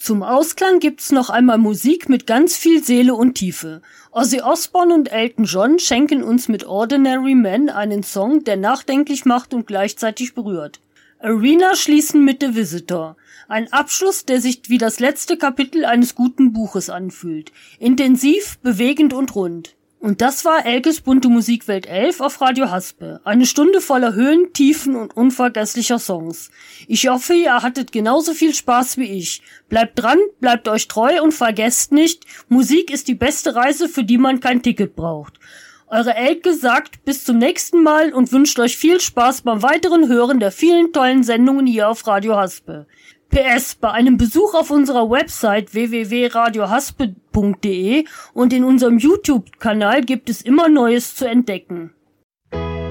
Zum Ausklang gibt's noch einmal Musik mit ganz viel Seele und Tiefe. Ozzy Osbourne und Elton John schenken uns mit Ordinary Man einen Song, der nachdenklich macht und gleichzeitig berührt. Arena schließen mit The Visitor. Ein Abschluss, der sich wie das letzte Kapitel eines guten Buches anfühlt. Intensiv, bewegend und rund. Und das war Elkes bunte Musikwelt 11 auf Radio Haspe. Eine Stunde voller Höhen, Tiefen und unvergesslicher Songs. Ich hoffe, ihr hattet genauso viel Spaß wie ich. Bleibt dran, bleibt euch treu und vergesst nicht, Musik ist die beste Reise, für die man kein Ticket braucht. Eure Elke sagt bis zum nächsten Mal und wünscht euch viel Spaß beim weiteren Hören der vielen tollen Sendungen hier auf Radio Haspe. PS, bei einem Besuch auf unserer Website www.radiohaspe.de und in unserem YouTube-Kanal gibt es immer Neues zu entdecken.